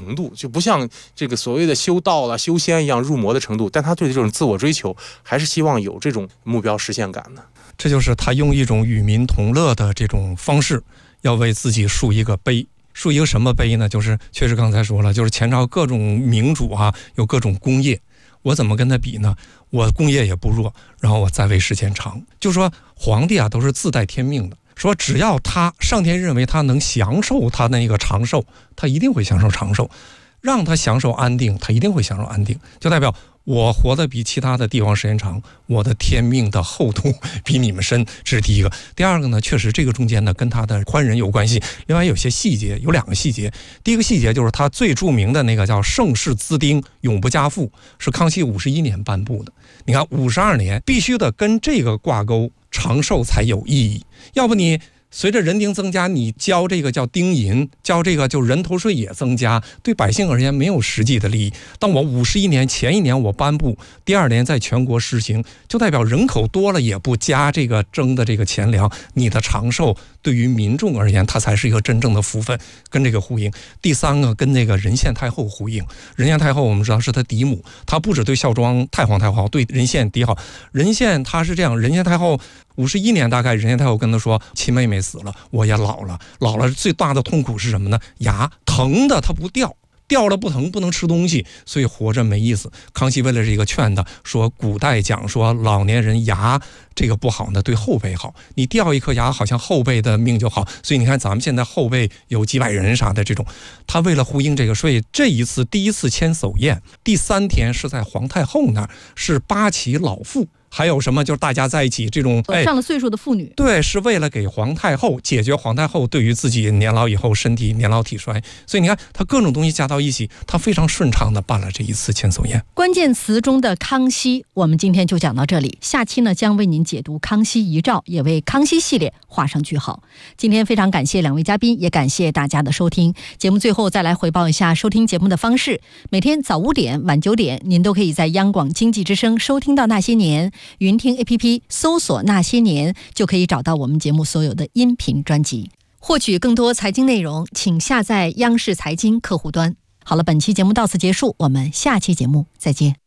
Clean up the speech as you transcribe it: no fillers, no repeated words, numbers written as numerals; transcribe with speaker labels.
Speaker 1: 程度，就不像这个所谓的修道了、修仙一样入魔的程度，但他对这种自我追求还是希望有这种目标实现感的。
Speaker 2: 这就是他用一种与民同乐的这种方式，要为自己树一个碑。树一个什么碑呢？就是确实刚才说了，就是前朝各种明主有各种功业，我怎么跟他比呢？我功业也不弱，然后我在位时间长。就说皇帝都是自带天命的，说只要他上天认为他能享受他那个长寿，他一定会享受长寿；让他享受安定，他一定会享受安定。就代表我活得比其他的帝王时间长，我的天命的厚度比你们深，这是第一个。第二个呢，确实这个中间呢跟他的宽仁有关系。另外有些细节，有2个细节。第一个细节就是他最著名的那个叫盛世滋丁，永不加赋，是康熙51年颁布的。你看52年必须得跟这个挂钩，长寿才有意义。要不你随着人丁增加，你交这个叫丁银，交这个就人头税也增加，对百姓而言没有实际的利益。当我51年前一年我颁布，第2年在全国实行，就代表人口多了也不加这个征的这个钱粮，你的长寿对于民众而言，它才是一个真正的福分，跟这个呼应。第3个跟那个仁献太后呼应。仁献太后我们知道是他嫡母，他不只对孝庄太皇太后好，对仁献嫡好。仁献他是这样，仁献太后51年大概，仁献太后跟他说，亲妹妹死了，我也老了最大的痛苦是什么呢？牙疼的它不掉，掉了不疼，不能吃东西，所以活着没意思。康熙为了这个劝他，说古代讲说老年人牙这个不好呢，对后辈好，你掉一颗牙好像后辈的命就好。所以你看咱们现在后辈有几百人啥的这种，他为了呼应这个，所以这一次第1次迁叟宴，第3天是在皇太后那儿，是8旗老妇。还有什么就是大家在一起这种
Speaker 3: 上了岁数的妇女，
Speaker 2: 对，是为了给皇太后解决皇太后对于自己年老以后身体年老体衰，所以你看他各种东西加到一起，他非常顺畅的办了这一次迁叟宴。
Speaker 3: 关键词中的康熙，我们今天就讲到这里，下期呢将为您解读康熙遗诏，也为康熙系列画上句号。今天非常感谢2位嘉宾，也感谢大家的收听。节目最后再来回报一下收听节目的方式，每天早5点晚9点您都可以在央广经济之声收听到那些年，云听 APP 搜索那些年就可以找到我们节目所有的音频专辑。获取更多财经内容，请下载央视财经客户端。好了，本期节目到此结束，我们下期节目再见。